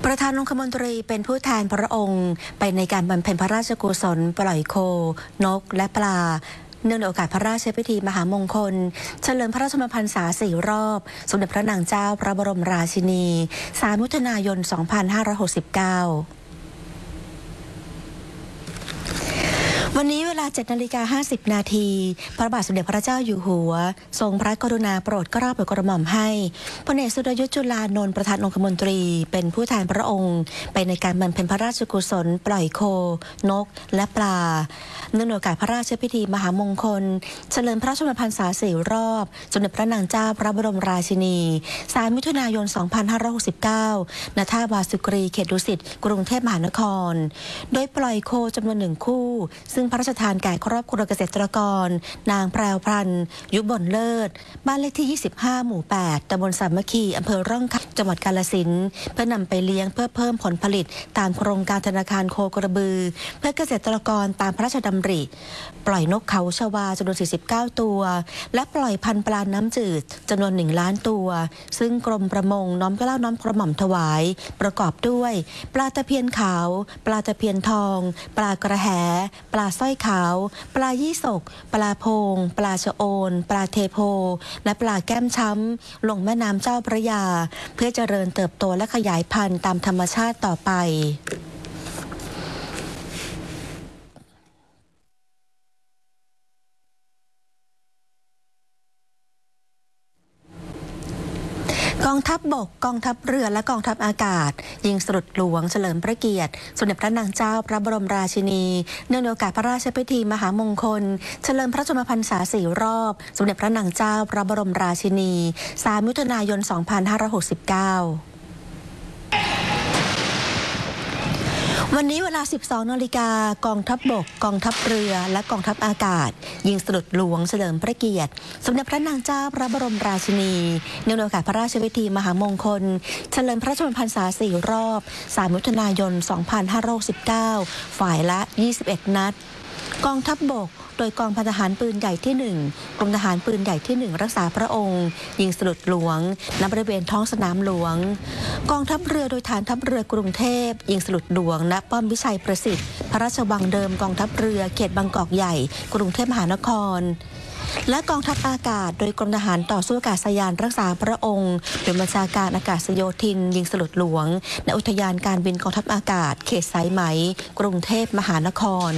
ประธานองคมนตรีเป็นผู้แทนพระองค์ไปในการบำเพ็ญพระราชกุศลปล่อยโคนกและปลาเนื่องในโอกาสพระราชพิธีมหามงคลเฉลิมพระราชพรรษา4 รอบสมเด็จพระนางเจ้าพระบรมราชินี3 มิถุนายน 2569วันนี้เวลา 7:50 นาทีพระบาทสมเด็จพระเจ้าอยู่หัวทรงพระกรุณาโปรดเกล้าโปรดกระหม่อมให้พลเอกสุรยุทธจุลานนท์ประธานองคมนตรีเป็นผู้แทนพระองค์ไปในการบำเพ็ญพระราชกุศลปล่อยโคนกและปลาเนื่องในโอกาสพระราชพิธีมหามงคลเฉลิมพระชนมพรรษา4 รอบสมเด็จพระนางเจ้าพระบรมราชินี3 มิถุนายน 2569 ณ ท่าวาสุกรีเขตดุสิตกรุงเทพมหานครโดยปล่อยโคจำนวน1 คู่ซึ่งพระราชทานแก่ครอบครัวเกษตรกรนางแพรวพรรณยุบลเลิศบ้านเลขที่ 25 หมู่ 8 ตำบลสามัคคีอำเภอร่องขับจังหวัดกาฬสินธุ์เพื่อนำไปเลี้ยงเพื่อเพิ่มผลผลิตตามโครงการธนาคารโคกระบือเพื่อเกษตรกรตามพระราชดำริปล่อยนกเขาชวาจำนวน49 ตัวและปล่อยพันธุ์ปลาน้ำจืดจำนวน1 ล้านตัวซึ่งกรมประมงน้อมเกล้าน้อมกระหม่อมถวายประกอบด้วยปลาตะเพียนขาวปลาตะเพียนทองปลากระแหปลาสร้อยขาวปลายี่สกปลาโพงปลาชะโอนปลาเทโพและปลาแก้มช้ำลงแม่น้ำเจ้าพระยาเพื่อเจริญเติบโตและขยายพันธุ์ตามธรรมชาติต่อไปกองทัพบกกองทัพเรือและกองทัพอากาศยิงสลุดหลวงเฉลิมพระเกียรติสมเด็จพระนางเจ้าพระบรมราชินีเนื่องในโอกาสพระราชพิธีมหามงคลเฉลิมพระชนมพรรษา4 รอบสมเด็จพระนางเจ้าพระบรมราชินี3 มิถุนายน 2569วันนี้เวลา 12 นาฬิกากองทัพบกกองทัพเรือและกองทัพอากาศยิงสลุดหลวงเฉลิมพระเกียรติสมเด็จพระนางเจ้าพระบรมราชินีเนื่องในโอกาสพระราชพิธีมหามงคลเฉลิมพระชนมพรรษา4 รอบ3 มิถุนายน 2569ฝ่ายละ21 นัดกองทัพบกโดยกองพันทหารปืนใหญ่ที่1กรมทหารปืนใหญ่ที่1รักษาพระองค์ยิงสลุดหลวงณบริเวณท้องสนามหลวงกองทัพเรือโดยฐานทัพเรือกรุงเทพยิงสลุดหลวงณป้อมวิชัยประสิทธิ์พระราชวังเดิมกองทัพเรือเขตบางกอกใหญ่กรุงเทพมหานครและกองทัพอากาศโดยกรมทหารต่อสู้อากาศยานรักษาพระองค์โดยบัญชาการอากาศโยธินยิงสลุดหลวงณอุทยานการบินกองทัพอากาศเขตสายไหมกรุงเทพมหานคร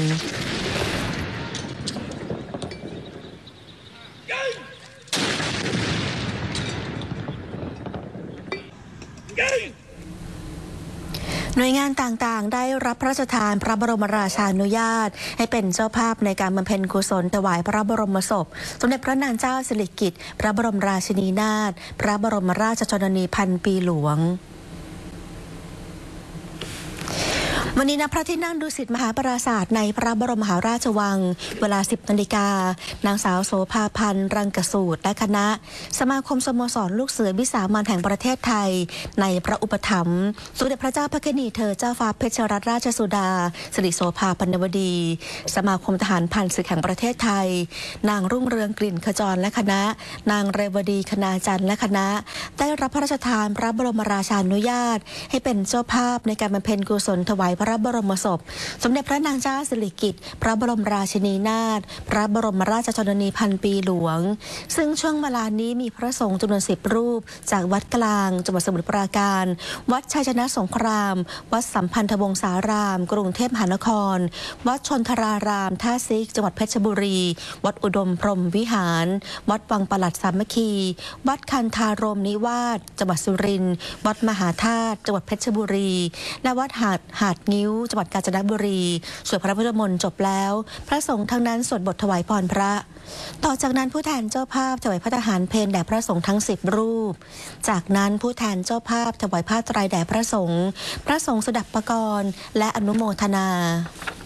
หน่วยงานต่างๆได้รับพระราชทานพระบรมราชานุญาตให้เป็นเจ้าภาพในการบำเพ็ญกุศลถวายพระบรมศพสมเด็จพระนางเจ้าสิริกิติ์พระบรมราชินีนาถพระบรมราชชนนีพันปีหลวงวันนี้ณพระที่นั่งดุสิตมหาปราสาทในพระบรมมหาราชวังเวลา 10 นาฬิกานางสาวโสภาพันธ์รังกสูตรและคณะสมาคมสโมสรลูกเสือวิสามัญแห่งประเทศไทยในพระอุปถัมภ์สมเด็จพระเจ้าพระนิธิเธอเจ้าฟ้าเพชรรัตนราชสุดาสิริโสภาปัณณวดีสมาคมทหารผ่านศึกแห่งประเทศไทยนางรุ่งเรืองกลิ่นขจรและคณะนางเรวดีคณาจันทร์และคณะได้รับพระราชทานพระบรมราชานุญาตให้เป็นเจ้าภาพในการบำเพ็ญกุศลถวายพระบรมศพสมเด็จพระนางเจ้าสิริกิติ์พระบรมราชินีนาถพระบรมราชชนนีพันปีหลวงซึ่งช่วงเวลานี้มีพระสงฆ์จำนวน10 รูปจากวัดกลางจังหวัดสมุทรปราการวัดชัยชนะสงครามวัดสัมพันธวงศารามกรุงเทพมหานครวัดชนทรารามท่าซิกจังหวัดเพชรบุรีวัดอุดมพรหมวิหารวัดวังปลัดสามัคคีวัดคันธารมนิวาสจังหวัดสุรินทร์วัดมหาธาตุจังหวัดเพชรบุรีและวัดหาดงิ้วจังหวัดกาญจนบุรีสวดพระพุทธมนต์จบแล้วพระสงฆ์ทั้งนั้นสวดบทถวายพรพระต่อจากนั้นผู้แทนเจ้าภาพถวายพระทหารเพลแด่พระสงฆ์ทั้ง10 รูปจากนั้นผู้แทนเจ้าภาพถวายผ้าไตรแด่พระสงฆ์สดับปกรณ์และอนุโมทนา